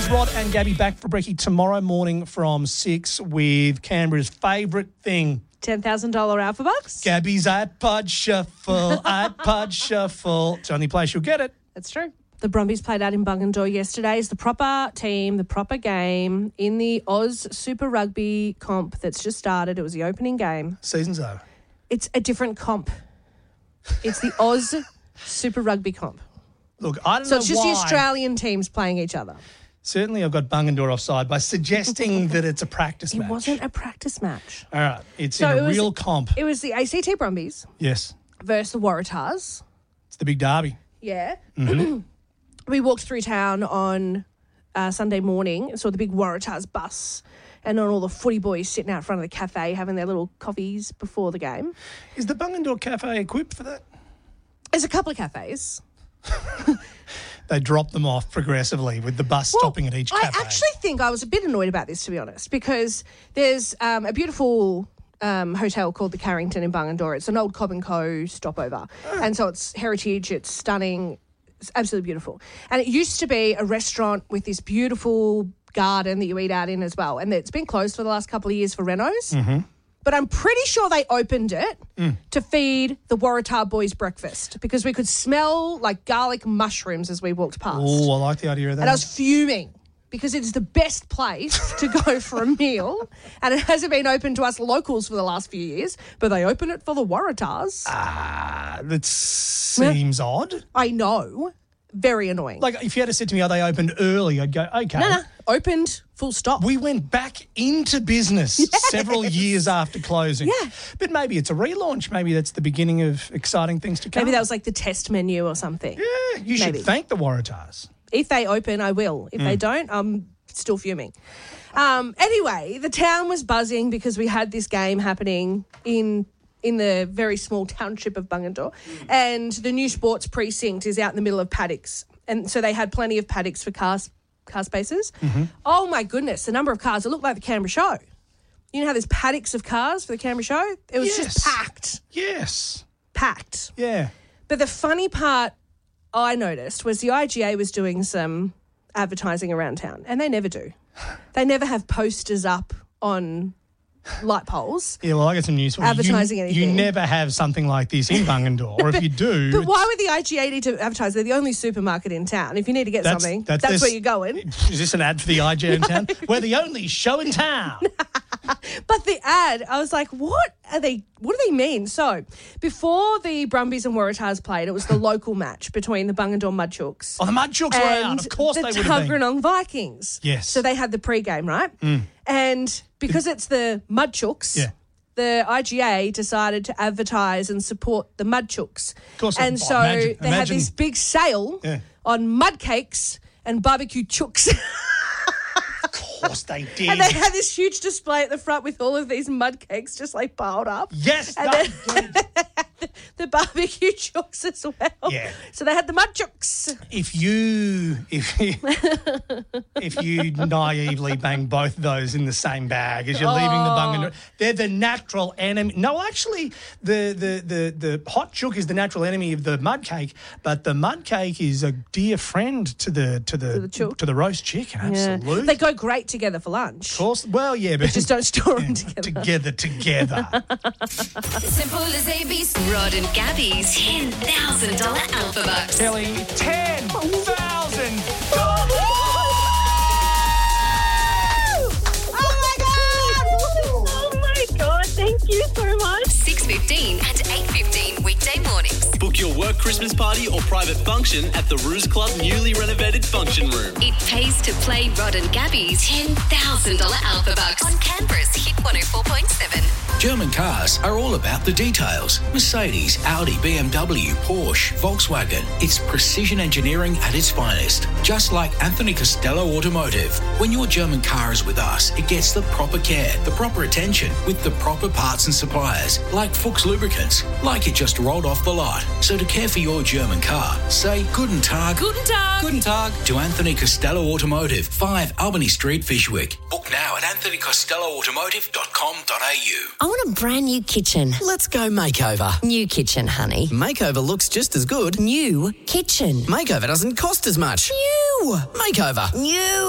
Is Rod and Gabby back for brekkie tomorrow morning from 6 with Canberra's favourite thing. $10,000 Alpha Bucks. Gabby's iPod Shuffle, iPod Shuffle. It's the only place you'll get it. That's true. The Brumbies played out in Bungendore yesterday. It's the proper team, the proper game in the Oz Super Rugby comp that's just started. It was the opening game. Season's over. It's a different comp. It's the Oz Super Rugby comp. Look, I don't know So it's just why. the Australian teams playing each other. Certainly I've got Bungendore offside by suggesting that it's a practice match. It wasn't a practice match. All right, it's So in it a was- real comp. It was the ACT Brumbies Yes, versus the Waratahs. it's the big derby. Yeah. Mm-hmm. We walked through town on Sunday morning and saw the big Waratahs bus and on all the footy boys sitting out front of the cafe having their little coffees before the game. Is the Bungendore Cafe equipped for that? There's a couple of cafes. They drop them off progressively with the bus stopping at each cafe. I actually think I was a bit annoyed about this, to be honest, because there's a beautiful hotel called the Carrington in Bungendore. It's an old Cobb & Co. stopover. And so it's heritage, it's stunning, it's absolutely beautiful. And it used to be a restaurant with this beautiful garden that you eat out in as well. And it's been closed for the last couple of years for renos. Mm-hmm. But I'm pretty sure they opened it to feed the Waratah boys breakfast because we could smell like garlic mushrooms as we walked past. Oh, I like the idea of that. And I was fuming because it's the best place to go for a meal. And it hasn't been open to us locals for the last few years, but they open it for the Waratahs. That seems odd. I know. Very annoying. Like, if you had said to me, are they opened early, I'd go, okay. No. Opened, full stop. We went back into business several years after closing. Yeah. But maybe it's a relaunch. Maybe that's the beginning of exciting things to come. Maybe that was like the test menu or something. Yeah, you should Maybe. thank the Waratahs. If they open, I will. If they don't, I'm still fuming. Anyway, the town was buzzing because we had this game happening in the very small township of Bungendore, and the new sports precinct is out in the middle of paddocks. And so they had plenty of paddocks for car spaces. Mm-hmm. Oh, my goodness, the number of cars. It looked like the Canberra show. You know how there's paddocks of cars for the Canberra show? It was just packed. Yes. Packed. Yeah. But the funny part I noticed was the IGA was doing some advertising around town, and they never do. They never have posters up on light poles. Yeah, well, I got some news for you. Advertising You anything. never have something like this in Bungendore, or if you do... But why would the IGA need to advertise? They're the only supermarket in town. If you need to get something, that's where you're going. Is this an ad for the IGA in town? We're the only show in town. But the ad, I was like, what do they mean? So, before the Brumbies and Waratahs played, it was the local match between the Bungendore Mudchooks Oh, the Mudchooks were out. Of course they would have been. the Tuggeranong Vikings. Yes. So they had the pre-game, right? And because it's the Mudchooks, Yeah. the IGA decided to advertise and support the Mudchooks. Of course, And so they had imagine- this big sale on mud cakes and barbecue chooks. Of course they did. And they had this huge display at the front with all of these mud cakes just like piled up. Yes, And they then did. the barbecue chooks as well. Yeah. So they had the mud chooks. If you naively bang both of those in the same bag as you're leaving the Bungendore, they're the natural enemy. No, actually, the hot chook is the natural enemy of the mud cake, but the mud cake is a dear friend to the chook. to the roast chicken. Absolutely, They go great together for lunch. Of course. Well, yeah, but Just don't store them together. together. Simple as ABC. Rod and Gabby's $10,000 Alpha Bucks. Kelly, 10,000. Oh my God, thank you so much. 6:15 and 8:15 weekday mornings. Book your work Christmas party or private function at the Ruse Club newly renovated function room. It pays to play Rod and Gabby's $10,000 Alpha Bucks on Canberra's Hit 104.7. German cars are all about the details. Mercedes, Audi, BMW, Porsche, Volkswagen. It's precision engineering at its finest. Just like Anthony Costello Automotive. When your German car is with us, it gets the proper care, the proper attention, with the proper parts and suppliers, like Fuchs Lubricants, like it just rolled off the lot. So to care for your German car, say Guten Tag. Guten Tag. Guten Tag to Anthony Costello Automotive, 5 Albany Street, Fishwick. Book now at anthonycostelloautomotive.com.au. I want a brand new kitchen. Let's go makeover. New kitchen, honey. Makeover looks just as good. New kitchen. Makeover doesn't cost as much. New. Makeover. New.